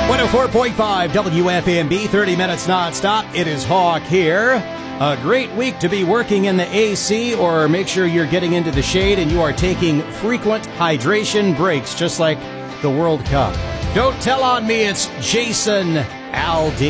104.5 WFMB, 30 minutes nonstop. It is Hawk here. A great week to be working in the AC, or make sure you're getting into the shade and you are taking frequent hydration breaks, just like the World Cup. Don't tell on me, it's Jason Aldean.